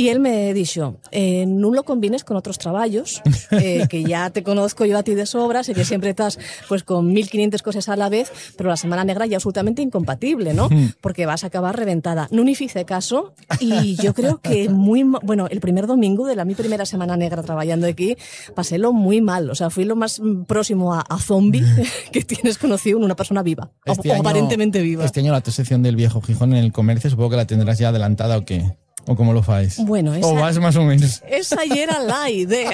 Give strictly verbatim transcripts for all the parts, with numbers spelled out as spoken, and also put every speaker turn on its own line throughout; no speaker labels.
Y él me dijo, eh, no lo combines con otros trabajos, eh, que ya te conozco yo a ti de sobra, sé que siempre estás pues con mil quinientas cosas a la vez, pero la Semana Negra ya absolutamente incompatible, ¿no? Porque vas a acabar reventada. No ni hice caso y yo creo que muy, bueno, el primer domingo de la mi primera Semana Negra trabajando aquí, pasélo muy mal, o sea, fui lo más próximo a, a zombie que tienes conocido en una persona viva,
este
o,
año,
o aparentemente viva.
Este año la sección del Viejo Gijón en el comercio, supongo que la tendrás ya adelantada o qué. ¿O cómo lo faes?
Bueno, esa,
o vas más o menos.
Esa ya era la idea.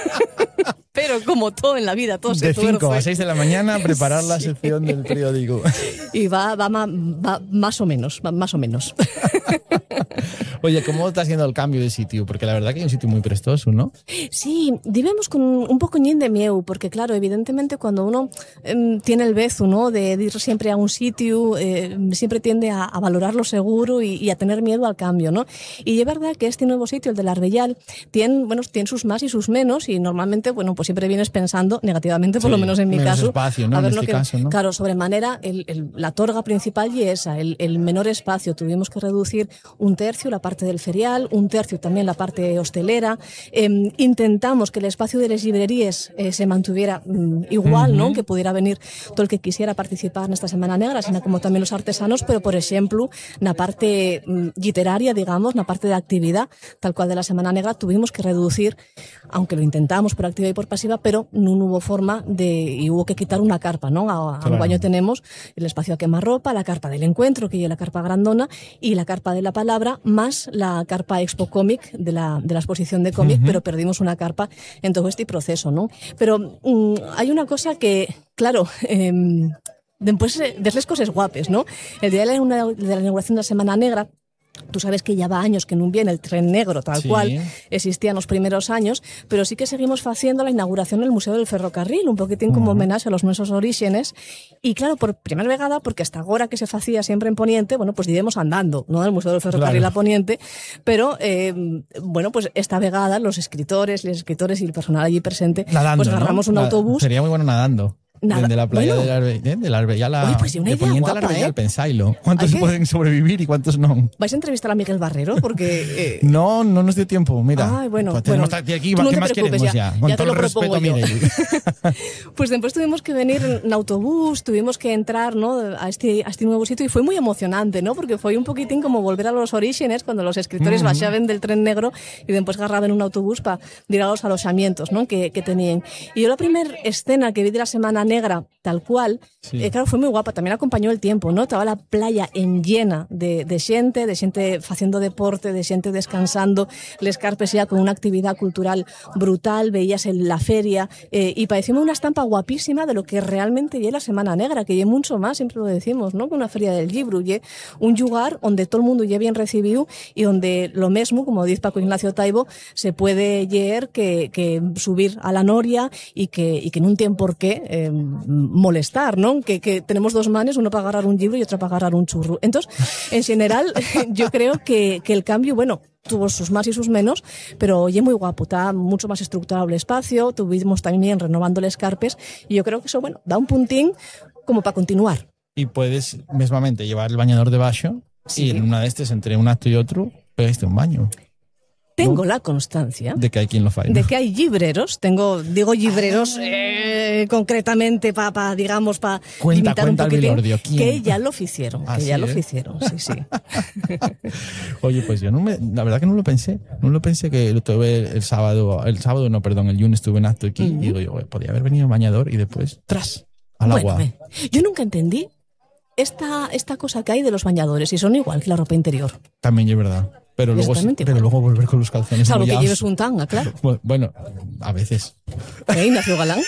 Pero como todo en la vida, todo se tuerce.
De cinco a seis de la mañana, preparar
sí.
la sección del periódico.
Y va, va, va, va más o menos, va más o menos.
Oye, ¿cómo está haciendo el cambio de sitio? Porque la verdad que hay un sitio muy prestoso, ¿no?
Sí, vivimos con un pocoñín de miedo, porque claro, evidentemente cuando uno eh, tiene el bezo, ¿no?, de ir siempre a un sitio, eh, siempre tiende a, a valorar lo seguro y, y a tener miedo al cambio, ¿no? Y es verdad que este nuevo sitio, el del Arbellal, tiene, bueno, tiene sus más y sus menos, y normalmente, bueno, pues siempre vienes pensando negativamente, por
sí,
lo menos en mi
menos
caso.
espacio, ¿no?
A ver
en
lo
este
que,
caso, ¿no?
Claro, sobremanera, el, el, la torga principal y esa, el, el menor espacio. Tuvimos que reducir un tercio la parte del ferial, un tercio también la parte hostelera. Eh, intentamos que el espacio de las librerías eh, se mantuviera mm, igual, uh-huh. ¿no?, que pudiera venir todo el que quisiera participar en esta Semana Negra, sino como también los artesanos, pero por ejemplo, na parte mm, literaria, digamos, na parte de actividad, tal cual de la Semana Negra, tuvimos que reducir, aunque lo intentamos por activa y por pasiva, pero no hubo forma de, y hubo que quitar una carpa, ¿no? A, a claro. un baño tenemos el espacio a quemarropa, la carpa del encuentro, que es la carpa grandona, y la carpa de la palabra, más la carpa Expo Cómic de la, de la exposición de cómic, uh-huh. pero perdimos una carpa en todo este proceso, ¿no? Pero um, hay una cosa que, claro, eh, después de las cosas guapes, ¿no? El día de la, de la inauguración de la Semana Negra, tú sabes que ya va años que no viene el tren negro tal sí. cual existía en los primeros años, pero sí que seguimos haciendo la inauguración del Museo del Ferrocarril, un poquitín como uh-huh. homenaje a los nuestros orígenes, y claro, por primera vegada, porque hasta ahora que se hacía siempre en Poniente, bueno, pues iremos andando, ¿no?, del Museo del Ferrocarril claro. a Poniente, pero eh, bueno, pues esta vegada los escritores, los escritores y el personal allí presente,
nadando,
pues agarramos
¿no?
un autobús.
Sería muy bueno nadando.
Nada.
De la playa
bueno.
del Arbe, de la Arbellal a,
Oye, pues una
de
idea
Poniente
guapa,
al Arbellal,
¿eh?
pensáislo. ¿Cuántos pueden sobrevivir y cuántos no?
¿Vais a entrevistar a Miguel Barrero? Porque... Eh...
No, no nos dio tiempo, mira.
Ay, bueno,
pues tenemos
bueno.
aquí,
Tú no
¿qué
te
más
preocupes,
queremos
ya?
ya? Con
Ya te
todo
lo
el respeto
propongo
a
yo.
Miguel.
Pues después tuvimos que venir en autobús, tuvimos que entrar, ¿no?, a este, a este nuevo sitio, y fue muy emocionante, ¿no?, porque fue un poquitín como volver a los orígenes, cuando los escritores uh-huh. baixaban del tren negro y después agarraban un autobús para ir a los alojamientos, ¿no?, que, que tenían. Y yo la primera escena que vi de la Semana Negra, tal cual, sí. eh, claro, fue muy guapa, también acompañó el tiempo, ¿no? Estaba la playa en llena de, de xente, de xente haciendo deporte, de xente descansando, les carpes ya con una actividad cultural brutal, veías en la feria, eh, y parecía una estampa guapísima de lo que realmente es la Semana Negra, que es mucho más, siempre lo decimos, ¿no?, que una feria del libro, y un lugar donde todo el mundo ya bien recibido y donde lo mismo, como dice Paco Ignacio Taibo, se puede llegar que, que subir a la noria y que, y que no tiene por qué eh, molestar, ¿no?, que, que tenemos dos manes, uno para agarrar un libro y otro para agarrar un churro. Entonces, en general, yo creo que, que el cambio, bueno, tuvo sus más y sus menos, pero oye, muy guapo, está mucho más estructurado el espacio, tuvimos también renovando les carpes, y yo creo que eso, bueno, da un puntín como para continuar.
Y puedes, mesmamente, llevar el bañador debajo sí. y en una de estas, entre un acto y otro, pegaste un baño.
Tengo la constancia
de que hay quien lo falle,
de que hay libreros, tengo, digo libreros ah. eh, concretamente para, pa, digamos, para limitar un poquitín, que ya lo hicieron, que ya ¿sí, lo eh? hicieron, sí, sí.
Oye, pues yo no me, la verdad que no lo pensé, no lo pensé que lo tuve el sábado, el sábado no, perdón, el lunes estuve en acto aquí, uh-huh. y digo yo, podía haber venido el bañador y después, tras, al
bueno,
agua.
Eh, yo nunca entendí esta, esta cosa que hay de los bañadores, y son igual que la ropa interior.
También es verdad. Pero luego, pero luego volver con los calzones
salvo
mollados.
Que lleves un tanga, claro.
Bueno, a veces.
¿Eh, Ignacio Galán?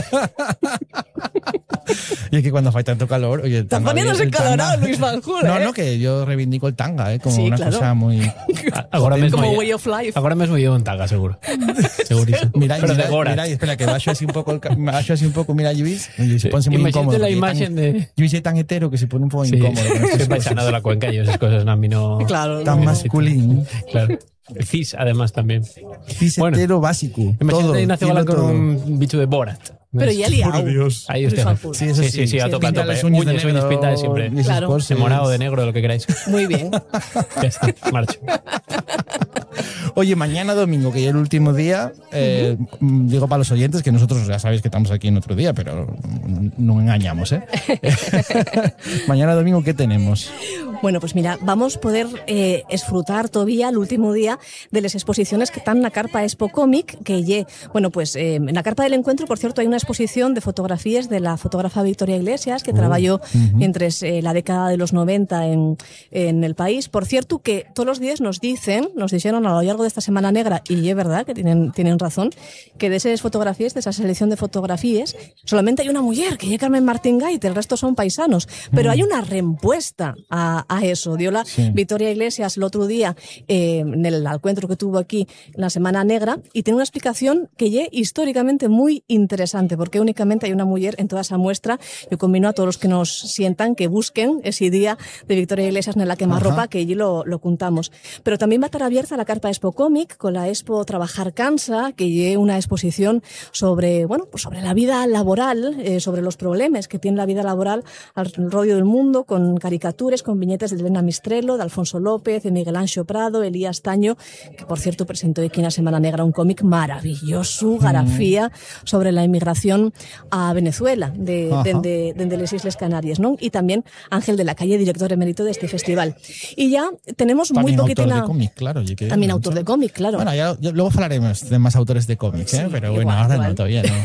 Y es que cuando hace tanto calor... Oye,
están poniéndose calorado, Luis Fanjul, ¿eh?
No, no, que yo reivindico el tanga, ¿eh? Como sí, una
claro.
cosa muy...
Agora mesmo
como
ya,
way of life.
Agora mesmo llevo un tanga, seguro.
Segurísimo. Mira,
pero
mira,
de Gora.
Mira, espera, que baixo así un poco, el, baixo así un poco, mira, Lluís, y se ponse muy incómodo.
la imagen de...
Lluís es tan hetero que se pone un poco
sí.
incómodo.
Que paisano de la Cuenca y esas cosas, no, a mí no...
Claro.
Tan
no,
masculino.
Claro. Cis, además, también.
Cis bueno, hetero básico.
Imagínate
todo,
Ignacio Galán con un bicho de Borat.
Pero ya liado.
Por Dios.
Ahí usted.
Sí, eso sí,
sí, sí, sí, a tope, a tope.
Uñas,
uñas, uñas pintadas siempre.
Claro.
De morado, de negro, de lo que queráis.
Muy bien.
Ya está, marcho.
Oye, mañana domingo, que ya es el último día, eh, uh-huh. digo para los oyentes que nosotros ya sabéis que estamos aquí en otro día, pero no engañamos, ¿eh? Mañana domingo, ¿qué tenemos?
Bueno, pues mira, vamos a poder eh, disfrutar todavía el último día de las exposiciones que están en la Carpa Expo Cómic, que ye, bueno, pues eh, en la Carpa del Encuentro, por cierto, hay una exposición de fotografías de la fotógrafa Victoria Iglesias, que uh, trabajó uh-huh. entre eh, la década de los noventa en, en el país. Por cierto, que todos los días nos dicen, nos dijeron a lo largo de esta Semana Negra, y es verdad que tienen, tienen razón, que de esas fotografías, de esa selección de fotografías, solamente hay una mujer, que es Carmen Martín Gaite, el resto son paisanos, pero uh-huh. hay una respuesta a a eso. Dio la sí. Victoria Iglesias el otro día eh, en el encuentro que tuvo aquí en la Semana Negra, y tiene una explicación que es históricamente muy interesante, porque únicamente hay una mujer en toda esa muestra. Yo combino a todos los que nos sientan que busquen ese día de Victoria Iglesias en la quemarropa, que allí lo, lo contamos. Pero también va a estar abierta la Carpa Expo Cómic con la Expo Trabajar Cansa, que es una exposición sobre, bueno, pues sobre la vida laboral, eh, sobre los problemas que tiene la vida laboral alrededor del mundo, con caricaturas, con viñetas de Elena Mistrelo, de Alfonso López, de Miguel Anxo Prado, Elías Taño, que por cierto presentó aquí en la Semana Negra un cómic maravilloso, Garafía, sobre la inmigración a Venezuela, de, de, de, de, de las Islas Canarias, ¿no? Y también Ángel de la Calle, director emérito de este festival. Y ya tenemos
también
muy poquito...
También autor de cómic, claro.
Que, también autor de cómic, claro.
Bueno, ya, ya luego hablaremos de más autores de cómics, ¿eh? Sí, pero bueno, igual, ahora igual. No, todavía no.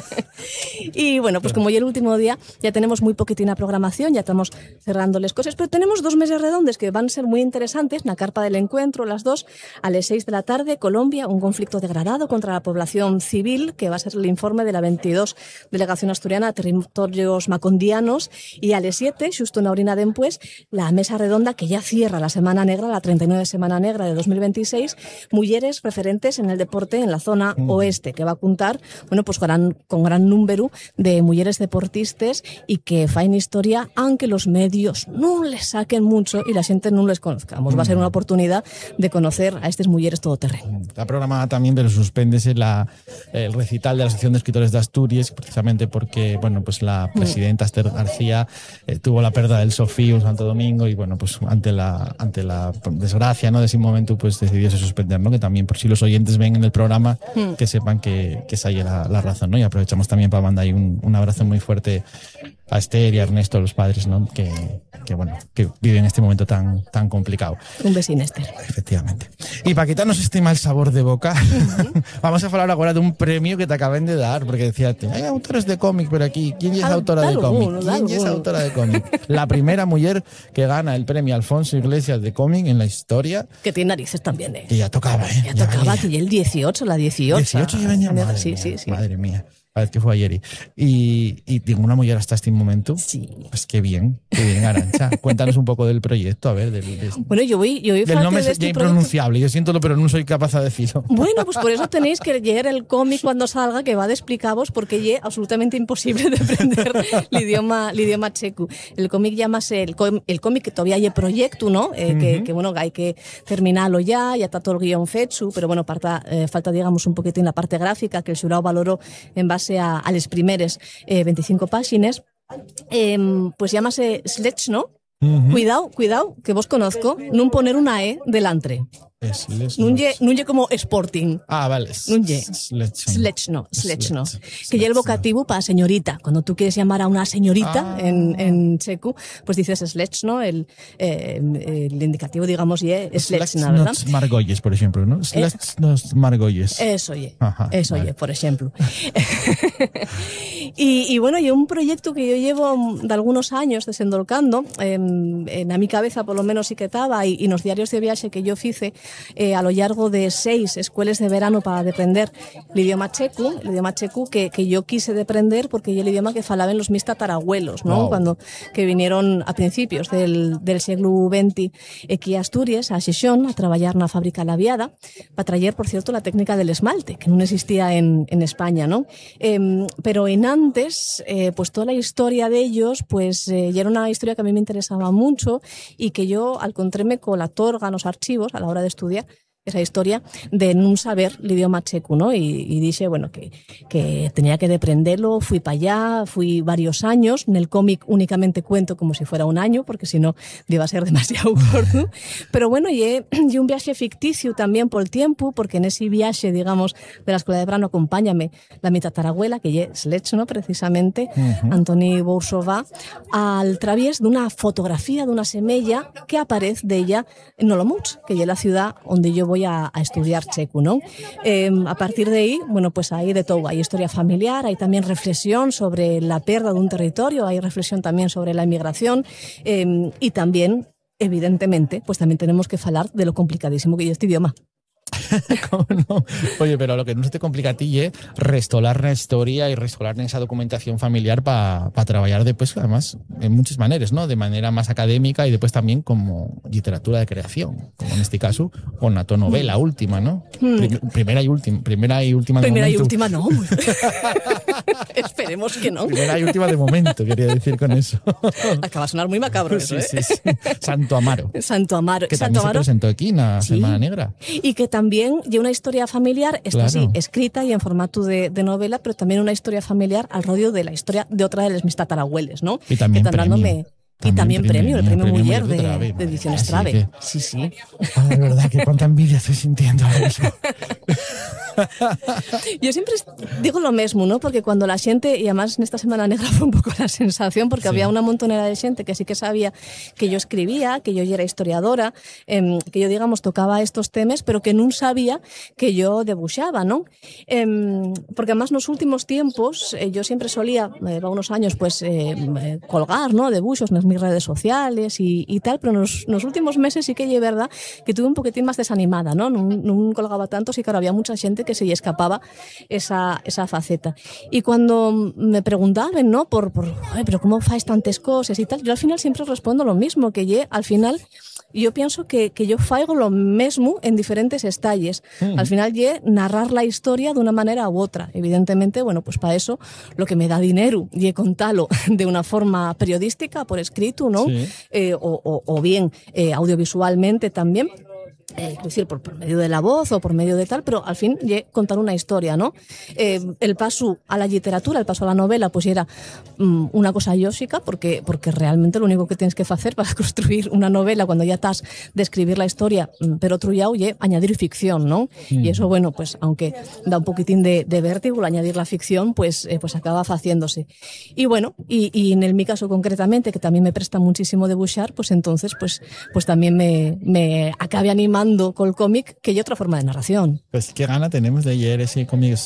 Y bueno, pues como ya el último día, ya tenemos muy poquitina programación, ya estamos cerrando las cosas, pero tenemos dos meses redondes que van a ser muy interesantes. En la Carpa del Encuentro, las dos, a las seis de la tarde, Colombia, un conflicto degradado contra la población civil, que va a ser el informe de la veintidós Delegación Asturiana a Territorios Macondianos, y a las siete, justo una orina después, la mesa redonda que ya cierra la Semana Negra, la treinta y nueve Semana Negra de dos mil veintiséis, mujeres referentes en el deporte en la zona mm. oeste, que va a contar, bueno, pues con gran, con gran número de mujeres deportistas y que faen historia, aunque los medios no les saquen mucho y la gente no les conozcamos. Va a ser una oportunidad de conocer a estas mujeres todoterreno.
Está programada también, pero suspéndese la, el recital de la Asociación de Escritores de Asturias, precisamente porque, bueno, pues la presidenta Esther García eh, tuvo la pérdida del Sofío en Santo Domingo, y bueno, pues ante la ante la desgracia, ¿no?, de ese momento, pues decidió suspender, ¿no? Que también, por si los oyentes ven en el programa, mm. que sepan que, que esa es la, la razón, ¿no? Y aprovechamos también para mandar ahí un, un abrazo muy fuerte a Esther y a Ernesto, los padres, ¿no?, que, que bueno, que viven este momento tan, tan complicado.
Un besín, Esther.
Efectivamente. Y para quitarnos este mal sabor de boca, uh-huh. vamos a hablar ahora de un premio que te acaban de dar, porque decía, hay autores de cómic, pero aquí, ¿quién es autora de cómic? ¿Quién es autora de cómic? La primera mujer que gana el premio Alfonso Iglesias de cómic en la historia.
Que tiene narices también, ¿eh?
Que ya tocaba, ¿eh?
Ya, ya tocaba, venía. Que ya el dieciocho, la dieciocho.
dieciocho ya venía, madre
sí,
mía,
sí, sí.
Madre mía. Parece que fue ayer. Y, y ninguna mujer hasta este momento.
Sí.
Pues qué bien, qué bien, Arantxa. Cuéntanos un poco del proyecto, a ver. Del, del,
bueno, yo voy, yo voy
del nombre
de
es
este
impronunciable, yo siento, pero no soy capaz de decirlo.
Bueno, pues por eso tenéis que leer el cómic cuando salga, que va a explicaros, porque es absolutamente imposible de aprender el idioma, el idioma checo. El cómic llámase, el, el cómic que todavía hay proyecto, ¿no? Eh, uh-huh. que, que, bueno, hay que terminarlo ya, ya está todo el guión fecho, pero bueno, parta, eh, falta, digamos, un poquitín la parte gráfica, que el xurao valoró en base a, a las primeras eh, veinticinco páginas. Eh, pues llámase Sledge, ¿no? Uh-huh. Cuidado, cuidado, que vos conozco, no poner una E delante. No es como Sporting.
Ah, vale.
Sledge. Sledge, no. Sledge, no. Que ya el vocativo para señorita. Cuando tú quieres llamar a una señorita ah. en, en checo, pues dices Sledge, ¿no? El, eh, el indicativo, digamos, y es Sledge, ¿no? ¿Verdad?
No Margolles, por ejemplo, ¿no? Sledge no Margolles.
Eso, oye. Ajá, eso, vale. Oye, por ejemplo. y, y bueno, y un proyecto que yo llevo de algunos años desendolcando, eh, en a mi cabeza por lo menos sí que estaba, y, y los diarios de viaje que yo hice, Eh, a lo largo de seis escuelas de verano para aprender el idioma checo, el idioma checo que, que yo quise aprender porque es el idioma que falaban los mis tatarabuelos, ¿no? Wow. Cuando que vinieron a principios del, del siglo veinte aquí a Asturias, a Xixón, a trabajar en la fábrica laviada, para traer, por cierto, la técnica del esmalte, que no existía en, en España, ¿no? Eh, pero en antes, eh, pues toda la historia de ellos, pues eh, ya era una historia que a mí me interesaba mucho y que yo, al encontrarme con la torga en los archivos, a la hora de estudiar, esa historia de no saber el idioma checo, ¿no? Y, y dije, bueno, que, que tenía que aprenderlo, fui para allá, fui varios años, en el cómic únicamente cuento como si fuera un año, porque si no, iba a ser demasiado corto, pero bueno, y, y un viaje ficticio también por el tiempo, porque en ese viaje, digamos, de la Escuela de Verano, acompáñame la mi tatarabuela, que es Sledge, ¿no? Precisamente, uh-huh. Antoni Bourgeois, al través de una fotografía de una semilla que aparece de ella en Olomouc, que es la ciudad donde yo voy a, a estudiar checo, ¿no? Eh, a partir de ahí, bueno, pues hay de todo, hay historia familiar, hay también reflexión sobre la pérdida de un territorio, hay reflexión también sobre la inmigración eh, y también, evidentemente, pues también tenemos que hablar de lo complicadísimo que es este idioma.
¿Cómo no? Oye, pero lo que no se te complica a ti es restolar la historia y restolar esa documentación familiar para pa trabajar después, además, en muchas maneras, ¿no? De manera más académica y después también como literatura de creación, como en este caso, con la novela última, ¿no?
Hmm.
Prim primera y última. Primera y última de
Primera
momento.
y última no. Esperemos que no.
Primera y última de momento, quería decir con eso.
Acaba de sonar muy macabro eso,
sí,
¿eh?
sí, sí. Santo Amaro.
Santo Amaro.
Que
Santo
también
Amaro.
se presentó aquí en la
Sí.
Semana Negra.
Y que también lleva una historia familiar, está
Claro.
así, escrita y en formato de, de novela, pero también una historia familiar al rollo de la historia de otra de las mis tatarabueles, ¿no?
Y también
que están
premio.
dándome- Y
También
también
premio,
premio, el premio,
premio
Muller
Muller de
de,
Trave,
de Ediciones
así
Trave.
que-
Sí, sí.
Ah, de verdad, que cuánta envidia estoy sintiendo ahora mismo.
Yo siempre digo lo mismo, ¿no? Porque cuando la gente, y además en esta Semana Negra fue un poco la sensación, porque
Sí.
había una montonera de gente que sí que sabía que yo escribía, que yo ya era historiadora, eh, que yo, digamos, tocaba estos temas, pero que no sabía que yo debuxaba, ¿no? Eh, porque además en los últimos tiempos eh, yo siempre solía, eh, va unos años, pues eh, eh, colgar, ¿no? Debuxos en mis redes sociales y, y tal, pero en los, en los últimos meses sí que es verdad que tuve un poquitín más desanimada, ¿no? No, no colgaba tanto, sí, claro, había mucha gente que se le escapaba esa, esa faceta. Y cuando me preguntaban, ¿no? Por, por "Ay, pero ¿cómo fais tantas cosas y tal?", yo al final siempre respondo lo mismo, que yo, al final, yo pienso que, que yo faigo lo mismo en diferentes estalles. Mm. Al final, yo narrar la historia de una manera u otra. Evidentemente, bueno, pues para eso lo que me da dinero y contarlo de una forma periodística, por escrito, ¿no?
Sí.
Eh, o, o, o bien eh, audiovisualmente también. Eh, es decir, por, por medio de la voz o por medio de tal, pero al fin ye, contar una historia, ¿no? Eh, el paso a la literatura, el paso a la novela, pues era um, una cosa lógica, porque, porque realmente lo único que tienes que hacer para construir una novela cuando ya estás de escribir la historia, um, pero otro ya, oye, añadir ficción, ¿no? Mm. Y eso, bueno, pues aunque da un poquitín de, de vértigo, añadir la ficción, pues, eh, pues acaba haciéndose. Y bueno, y, y en mi caso concretamente, que también me presta muchísimo debuxar, pues entonces, pues, pues también me, me acabe animando con el cómic, que hay otra forma de narración.
Pues qué gana tenemos de leer ese cómic.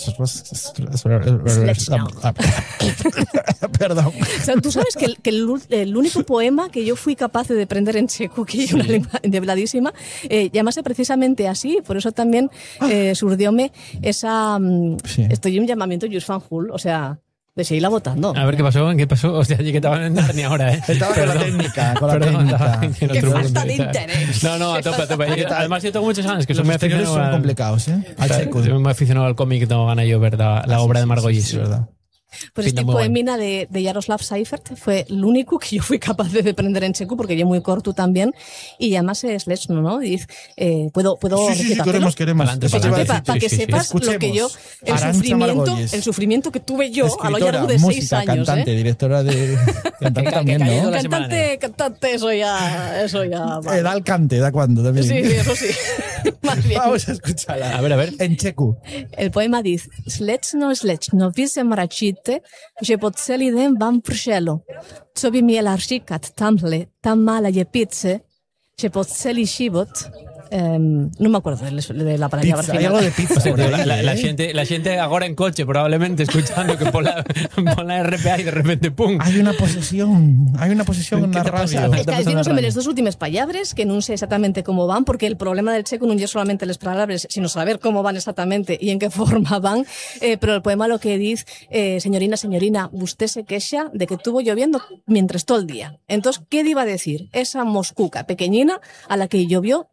Perdón.
O sea, tú sabes que, el, que el, el único poema que yo fui capaz de aprender en checo, que es sí. una lengua endebladísima, eh, llamase precisamente así, por eso también eh, surdióme esa... Sí. Estoy en un llamamiento Just Fan Hull, o sea... de seguirla votando.
A ver, ¿qué pasó? ¿Qué pasó? O sea, que estaban en Narnia ahora, ¿eh?
Estaba con la técnica, con la
Perdón,
técnica.
¡Qué falta de interés!
No, no, a tope, a tope. Además, yo tengo muchos años que son muy aficionados.
Son complicados, ¿eh?
Al checo. Soy muy aficionado al cómic, tengo ganas yo ver la, la ah, obra sí, de Margot Gis.
Sí, sí, verdad.
Pues este poemina de, de Jaroslav Seifert fue el único que yo fui capaz de aprender en checo, porque yo muy corto también, y además es lesno, ¿no? Y, eh, puedo, puedo
sí, sí, sí, queremos, queremos.
Para pa, pa que sí, sepas sí, sí. lo que yo, el sufrimiento, el sufrimiento que tuve yo a lo largo de
música,
seis años.
Cantante,
¿eh?
directora de. Cantante también, ¿no?
Cantante, cantante, eso ya. Eso ya
vale. El alcante, ¿da cuándo? También.
Sí, sí, eso sí. Más bien.
Vamos a escucharla.
A ver, a ver.
En checo.
El poema dice: Slečno, slečno, vi se mračite, že po celý den vám pršelo. Co by měla říkat tamhle, tam mala je pizze, že po celý život... Um, no me acuerdo de, de la palabra
pizza, hay algo de pizza.
O sea, tío, la, la, la, gente, la gente ahora en coche probablemente escuchando que por la, por la R P A y de repente ¡pum!
Hay una posesión, hay una posesión en la radio.
Es que hay las dos últimas palabras que no sé exactamente cómo van, porque el problema del checo no es solamente las palabras, sino saber cómo van exactamente y en qué forma van, eh, pero el poema lo que dice, eh, señorina, señorina, usted se queja de que estuvo lloviendo mientras todo el día. Entonces, ¿qué iba a decir? Esa moscuca pequeñina a la que llovió de mientras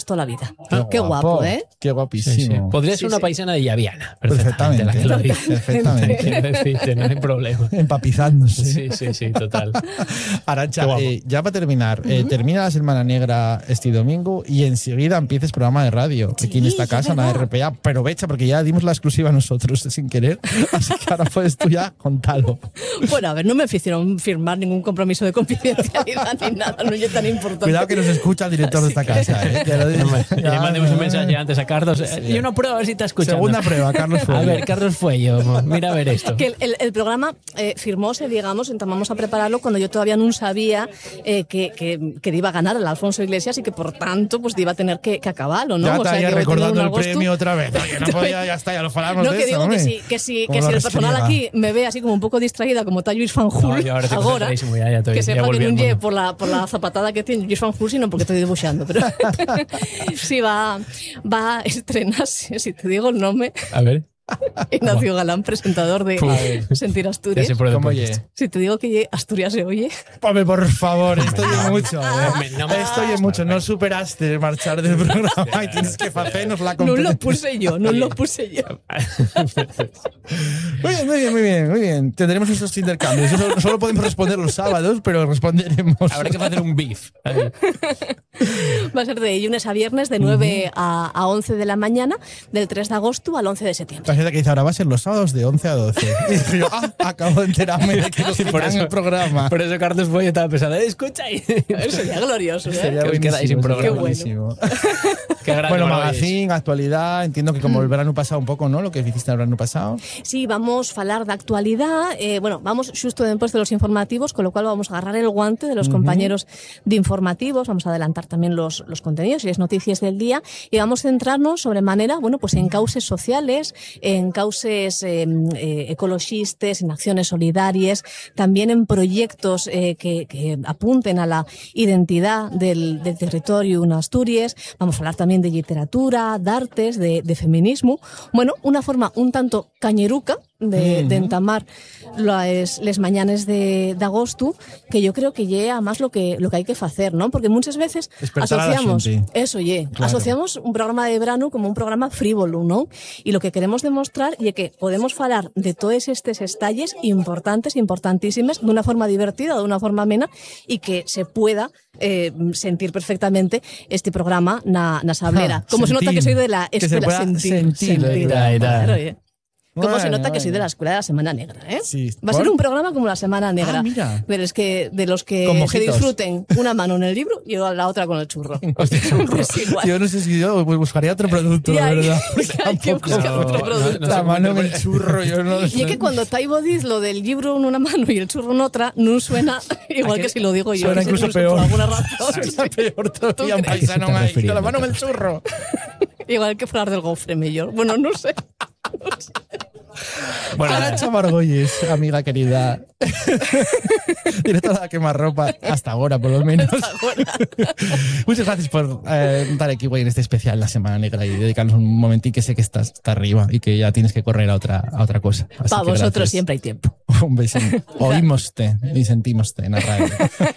toda la vida.
Qué,
Qué guapo,
guapo,
¿eh?
Qué guapísimo.
Sí, sí. Podría ser
Sí,
una
sí.
paisana de Llaviana.
Perfectamente.
La que lo dice.
Perfectamente.
Quiero decirte, no hay problema.
Empapizándose.
Sí, sí, sí, total.
Arantxa,
Qué guapo.
eh, ya para terminar, eh, termina la Semana Negra este domingo y enseguida empieces programa de radio
Sí,
aquí en esta
es
casa, en la
verdad.
R P A. Pero vecha, porque ya dimos la exclusiva nosotros sin querer, así que ahora puedes tú ya contarlo.
Bueno, a ver, no me hicieron firmar ningún compromiso de confidencialidad ni nada, no es tan importante.
Cuidado que nos escucha el director de esta casa. Eh, que lo digo.
Y le mandemos un mensaje antes a Carlos. Eh, Y una prueba a ver si te ha escuchado.
Segunda prueba, Carlos Fuego.
A ver, Carlos Fuello, mira a ver esto.
Que el, el, el programa eh, firmóse, digamos, entamamos a prepararlo cuando yo todavía non sabía eh, que, que, que iba a ganar el Alfonso Iglesias y que por tanto pues iba a tener que, que acabarlo, ¿no?
Ya
O
está
sea,
ya
que voy a tener
recordando
un
el
agosto-
premio otra vez. Oye, no podía, ya está, ya lo falamos
No,
de
que
eso,
digo que
hombre.
si, que si,
Como
que si
la
el personal
restriega.
aquí me ve así como un poco distraída como está Luis Fanjul
No, yo ahora estoy
agora,
concentradísimo, ya, ya estoy-
que
ya
sepa que
volví
non
al
lle
mundo.
por la, por la zapatada que tiene Luis Fanjul, sino porque estoy dibuixando, pero sí va, va a estrenarse, si te digo el nombre,
A ver.
Ignacio Galán, presentador de
Uf.
Sentir
Ya
Asturias.
sé por dónde
¿Cómo
puedes.
oye?
Si te digo que Asturias se oye,
Hombre, por favor, esto oye mucho.
Hombre,
Eh.
no me-
Esto oye mucho. No superaste marchar del programa y tienes que hacernos la
no
competencia.
lo puse yo, no lo puse yo.
Muy bien, muy bien, muy bien, muy bien. Tendremos estos intercambios. Eso solo podemos responder los sábados, pero responderemos.
Habrá que hacer un beef. Ahí.
Va a ser de lunes a viernes de nueve a, a once de la mañana, del tres de agosto al once de septiembre.
La gente que dice ahora va a ser los sábados de once a doce. Y dije yo, ah, acabo de enterarme de que nos
Sí, por
quitan
eso-
el programa.
Por eso Carlos Fuello estaba pensando, "Eh, escucha ahí.
Eso sería glorioso, ¿eh?
Sería
que os quedáis sin
buenísimo,
programa.
sería
Qué
buenísimo.
Qué grande
Bueno,
Maravilla.
magazine, actualidad. Entiendo que como el verano pasado un poco, ¿no? Lo que hiciste el verano pasado.
Sí, vamos a falar de actualidad. Eh, bueno, vamos xusto después de los informativos, con lo cual vamos a agarrar el guante de los compañeros de informativos. Vamos a adelantar también los, los contenidos y las noticias del día. Y vamos a centrarnos sobremanera, bueno, pues en cauces sociales, en cauces eh, eh, ecologistas, en acciones solidarias, también en proyectos eh, que, que apunten a la identidad del, del territorio en Asturias. Vamos a hablar también de literatura, de artes, de, de feminismo. Bueno, una forma un tanto cañeruca de, de entamar las, les mañanes de, de agosto, que yo creo que llega más lo que, lo que hay que hacer, ¿no? Porque muchas veces
Despertar a la
asociamos,
xente.
eso, ye,
Claro.
asociamos un programa de verano como un programa frívolo, ¿no? Y lo que queremos demostrar es que podemos falar de todos estos estalles importantes, importantísimas, de una forma divertida, de una forma amena, y que se pueda eh, sentir perfectamente este programa na, na sablera.
Ah,
Como se nota
sentir.
que soy de la
Que se
escuela
pueda
sentir,
sentir,
sentir.
da, da.
Claro, oye. Como se
Bueno,
nota que soy de
bueno.
la escuela de la Semana Negra, ¿eh?
Sí.
Va a ser
¿Por?
un programa como la Semana Negra.
Ah, mira.
De los que, de los que
Con
se
mojitos.
disfruten una mano en el libro y la otra con el churro. Es igual.
Yo no sé si yo pues, buscaría otro producto,
Ya,
la
hay-
verdad.
hay que
Tampoco.
buscar otro
No,
producto.
no,
La
sé
mano
cómo
en el churro, yo no lo
Y es que cuando Taibo dice lo del libro en una mano y el churro en otra, no suena igual que si lo digo yo.
Suena
Sí,
incluso
no sé,
peor.
Por alguna razón.
Suena peor todavía un
¿Tú crees?
paisano
¿A qué se está
ahí. Con la
refiriendo?
mano en el churro.
Igual que hablar del gofre mejor. Bueno, no sé.
Bueno,
Arantxa Margolles, amiga querida. Directora de Quemarropa, hasta ahora por lo menos. Muchas gracias por eh, estar aquí güey, en este especial La Semana Negra y dedicarnos un momentín que sé que estás está arriba y que ya tienes que correr a otra, a otra cosa. Así
Para
que
vosotros
gracias.
siempre hay tiempo.
Un beso. Oímoste y sentímoste en la radio.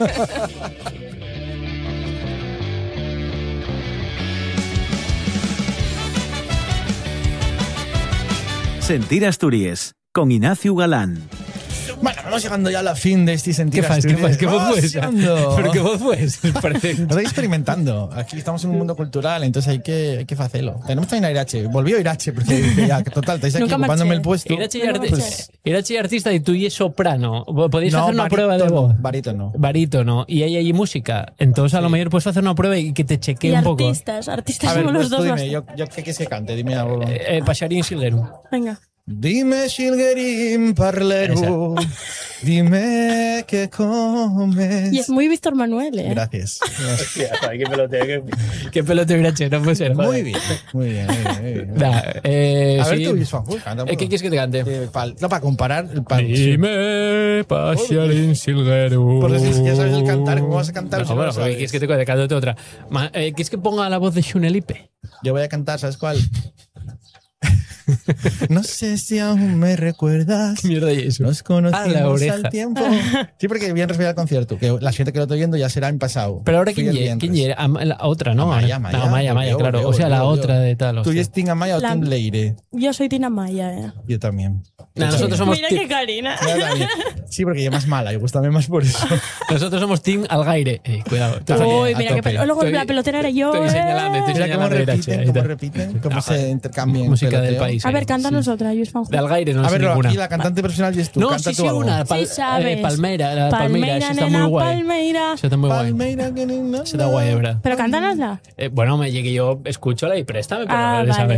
Sentir Asturias, con Ignacio Galán.
Bueno, vamos llegando ya a la fin de este Sentir
¿qué fas? ¿Qué fas?
Asturias.
¿Qué voz
Vamos
fue esa?
llegando.
¿Pero qué voz fue esa? Parece...
Estoy experimentando. Aquí estamos en un mundo cultural, entonces hay que, hay que hacerlo. Tenemos también a Irache. Volvió Irache, porque dije, ya, que total, estáis aquí
Nunca
ocupándome
marché.
el puesto.
Irache y,
No, no,
arti-
pues-
Irache y artista y tú y es soprano. Podéis
No,
hacer una prueba de
barítono,
voz.
barítono.
Barítono. Y hay ahí música. Entonces a lo mejor puedes hacer una prueba y que te chequee
Y
un poco.
artistas, artistas
A ver,
somos
pues
los
tú
dos.
dime,
bastante.
yo, yo qué quieres que cante, dime algo.
Eh, eh, Paxarín Silguero.
Venga.
Dime, Xilguerín parlero, dime qué comes.
Y es muy Víctor Manuel, ¿eh?
Gracias.
qué peloteo, qué, qué peloteo Irache, no puede ser.
Muy
joder.
bien, muy bien, muy bien. Muy bien.
Da, eh,
A ver
sí.
tú, Luis Fanjul, canta un
Eh,
poco.
¿Qué quieres que te cante?
Eh, pal- no, para comparar. el pal-
Dime, Paxarín Silguero.
Porque si ya sabes el cantar, ¿cómo vas a cantar
No,
si no
bueno,
lo sabes?
¿quieres que te cuente? Cántate otra. Ma- eh, ¿Quieres que ponga la voz de Xunelipe?
Yo voy a cantar, ¿sabes cuál? No sé si aún me recuerdas.
¿Qué mierda es eso?
Nos
Ah, la
conocimos
oreja.
al tiempo. Sí, porque bien referir al concierto, que la gente que lo está oyendo ya será en pasado.
Pero ahora,
Fui
¿quién
el
lle-
viernes.
¿quién lle- Am- la otra, no?
Amaya,
Ahora-
Amaya,
no, Amaya, Amaya,
yo,
claro.
yo,
o sea, la
yo,
otra
yo.
de tal.
¿Tú
hostia.
y Team Amaya o
La-
Team Leire?
Yo soy Tina Maya, eh.
Yo también.
Nah, nosotros somos
Mira
ti-
qué Karina.
Yo también. Sí, porque ella es más mala, y gustame más por eso.
Nosotros somos Team Algaire. Eh, cuidado. Estoy-
Uy,
a
mira qué
tope.
pelo. Luego
Estoy-
la pelotera era yo.
estoy
eh.
señalando, estoy
Mira cómo
señalando
repiten,
Irache,
cómo
ahí
repiten, cómo
Ah,
se intercambian.
música del
peloteo.
país.
A ver,
ahí,
cántanos
sí.
otra, Luis Fanjo.
De Algaire no
A
sé
ver,
ninguna.
aquí la cantante profesional y es tú.
No,
Canta
sí, sí,
tú algo.
una. Pal-
Sí sabes.
eh, Palmeira, la Palmeira, esa está
nena,
muy guay.
Palmeira.
Esa está muy guay.
Palmeira que ni-
Esa está guay, de verdad.
Pero cántanosla.
Eh, bueno, me llegué yo, escúchala y préstame, pero
Ah,
no le
vale.
sabe